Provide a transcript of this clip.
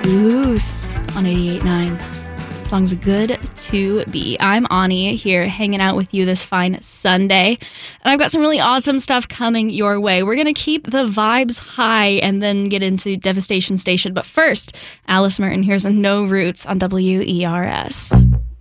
Goose on 88.9. Song's good to be. I'm Ani here hanging out with you this fine Sunday. And I've got some really awesome stuff coming your way. We're going to keep the vibes high and then get into Devastation Station. But first, Alice Merton, here's a No Roots on WERS.